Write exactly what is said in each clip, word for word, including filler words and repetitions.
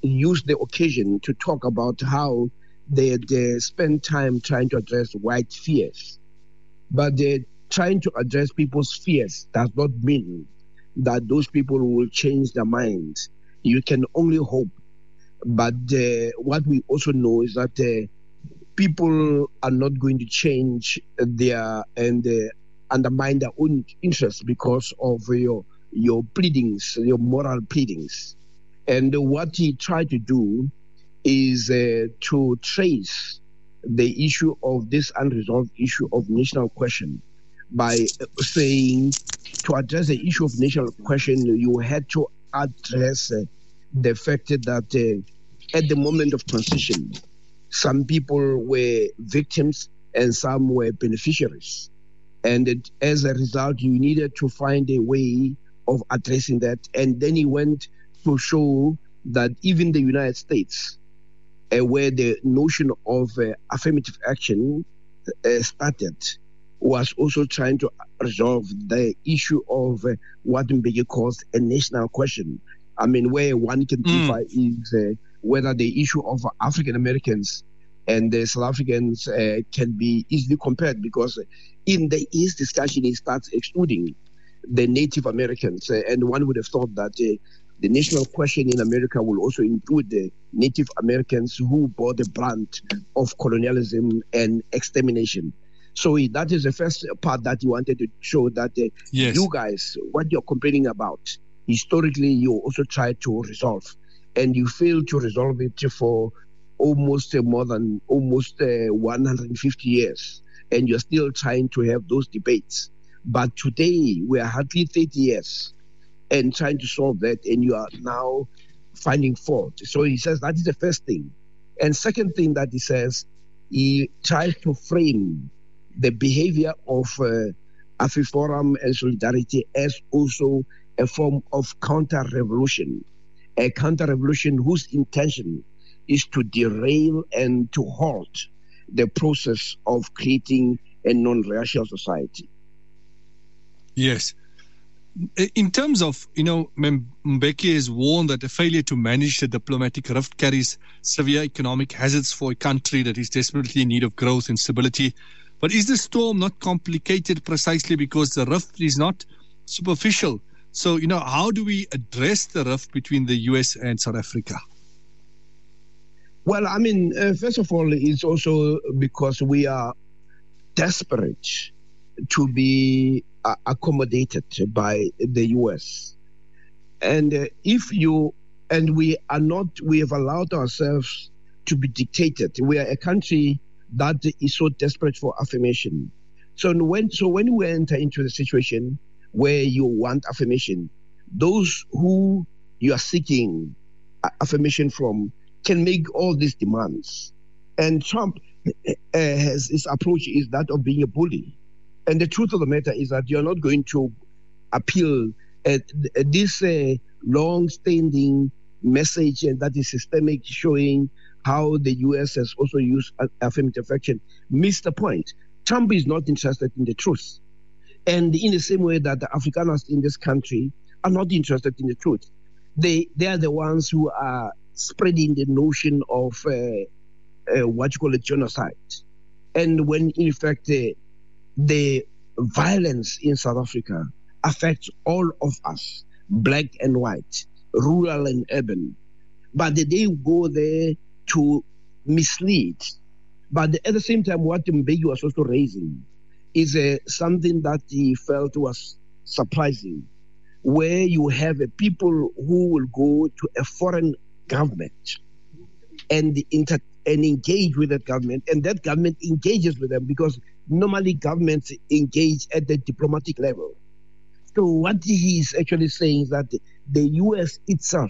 used the occasion to talk about how they, they spend time trying to address white fears. But they trying to address people's fears does not mean that those people will change their minds. You can only hope. But uh, what we also know is that uh, people are not going to change their and uh, undermine their own interests because of your your pleadings, your moral pleadings. And what he tried to do is uh, to trace the issue of this unresolved issue of national question by saying to address the issue of national question, you had to address uh, the fact that uh, at the moment of transition, some people were victims and some were beneficiaries. And it, as a result, you needed to find a way of addressing that. And then he went to show that even the United States, uh, where the notion of uh, affirmative action uh, started, was also trying to resolve the issue of uh, what Mbeki calls a national question. I mean, where one can differ mm. is uh, whether the issue of African Americans and the South Africans uh, can be easily compared, because in the East discussion, it starts excluding the Native Americans. Uh, and one would have thought that uh, the national question in America will also include the Native Americans who bore the brunt of colonialism and extermination. So that is the first part that you wanted to show that uh, yes. you guys, what you're complaining about, historically, you also tried to resolve. And you failed to resolve it for almost uh, more than almost uh, one hundred fifty years. And you're still trying to have those debates. But today, we are hardly thirty years and trying to solve that, and you are now finding fault. So he says that is the first thing. And second thing that he says, he tries to frame the behavior of uh, AfriForum and Solidarity as also a form of counter-revolution, a counter-revolution whose intention is to derail and to halt the process of creating a non-racial society. Yes. In terms of, you know, Mbeki has warned that a failure to manage the diplomatic rift carries severe economic hazards for a country that is desperately in need of growth and stability. But is the storm not complicated precisely because the rift is not superficial? So, you know, how do we address the rift between the U S and South Africa? Well, I mean, uh, first of all, it's also because we are desperate to be uh, accommodated by the U S. And uh, if you, and we are not, we have allowed ourselves to be dictated. We are a country that is so desperate for affirmation. So when, so when we enter into the situation where you want affirmation, those who you are seeking affirmation from can make all these demands. And Trump uh, has his approach is that of being a bully. And the truth of the matter is that you're not going to appeal at this uh, long-standing message and that is systemic, showing how the U S has also used affirmative action, missed the point. Trump is not interested in the truth. And in the same way that the Afrikaners in this country are not interested in the truth. They, they are the ones who are spreading the notion of uh, uh, what you call a genocide. And when in fact uh, the violence in South Africa affects all of us, black and white, rural and urban. But they go there to mislead. But at the same time, what Mbeki was also raising is uh, something that he felt was surprising, where you have a people who will go to a foreign government and inter- and engage with that government, and that government engages with them, because normally governments engage at the diplomatic level. So what he is actually saying is that the U S itself,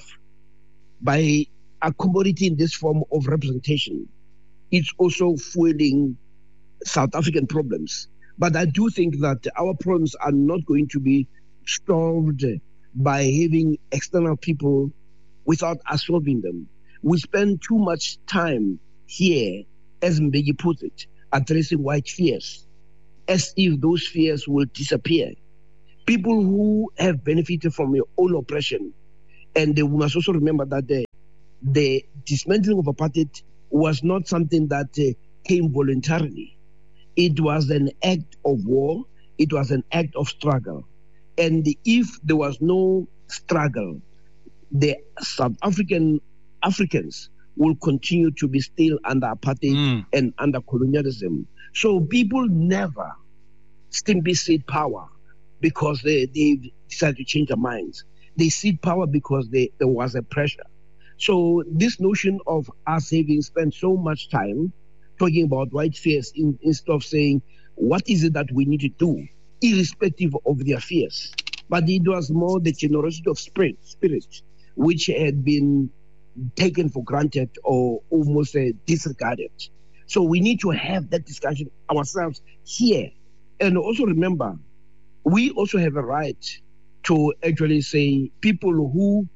by accommodating this form of representation, it's also fueling South African problems. But I do think that our problems are not going to be solved by having external people without us solving them. We spend too much time here, as Mbeki put it, addressing white fears, as if those fears will disappear. People who have benefited from your own oppression, and we must also remember that the the dismantling of apartheid was not something that uh, came voluntarily. It was an act of war. It was an act of struggle. And if there was no struggle, the South African Africans will continue to be still under apartheid mm. and under colonialism. So people never simply cede power because they, they decided to change their minds. They cede power because they, there was a pressure. So this notion of us having spent so much time talking about white fears in, instead of saying, what is it that we need to do, irrespective of their fears? But it was more the generosity of spirit, spirit which had been taken for granted or almost uh, disregarded. So we need to have that discussion ourselves here. And also remember, we also have a right to actually say people who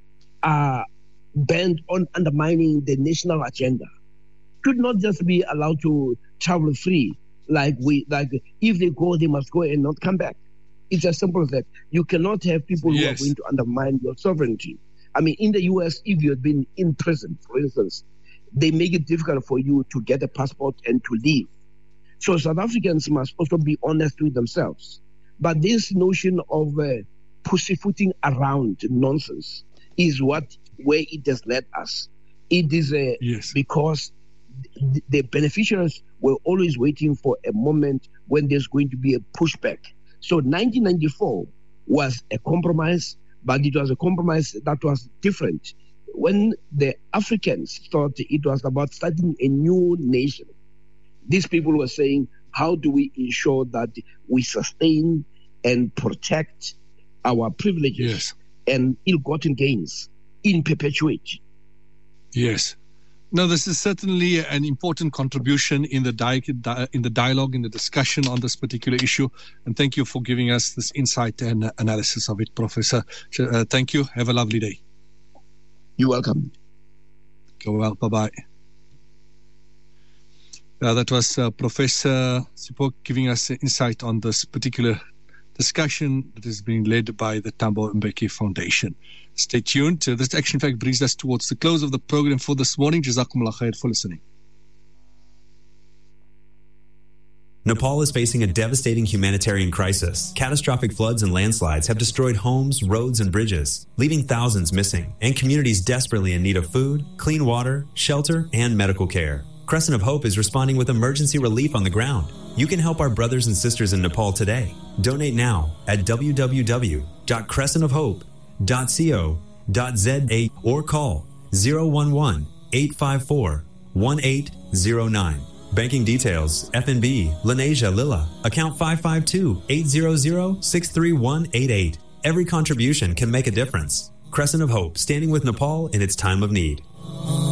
are bent on undermining the national agenda should not just be allowed to travel free. Like we, like if they go, they must go and not come back. It's as simple as that. You cannot have people yes. who are going to undermine your sovereignty. I mean, in the U S, if you have been in prison, for instance, they make it difficult for you to get a passport and to leave. So South Africans must also be honest with themselves. But this notion of uh, pussyfooting around nonsense is what where it has led us. It is uh, yes. because th- the beneficiaries were always waiting for a moment when there's going to be a pushback. So nineteen ninety-four was a compromise, but it was a compromise that was different. When the Africans thought it was about starting a new nation, these people were saying, how do we ensure that we sustain and protect our privileges yes. and ill-gotten gains in perpetuity? Yes. No, this is certainly an important contribution in the di- di- in the dialogue, in the discussion on this particular issue. And thank you for giving us this insight and uh, analysis of it, Professor. Uh, thank you. Have a lovely day. You're welcome. Go well. Bye-bye. Uh, that was uh, Professor Sipho giving us insight on this particular discussion that is being led by the Thabo Mbeki Foundation. Stay tuned. Uh, this Action Fact brings us towards the close of the program for this morning. Jazakumullah khair for listening. Nepal is facing a devastating humanitarian crisis. Catastrophic floods and landslides have destroyed homes, roads, and bridges, leaving thousands missing, and communities desperately in need of food, clean water, shelter, and medical care. Crescent of Hope is responding with emergency relief on the ground. You can help our brothers and sisters in Nepal today. Donate now at w w w dot crescent of hope dot co dot z a or call zero one one, eight five four, one eight zero nine. Banking details, F N B, Lenasia Lilla, account five five two, eight zero zero, six three one eight eight. Every contribution can make a difference. Crescent of Hope, standing with Nepal in its time of need.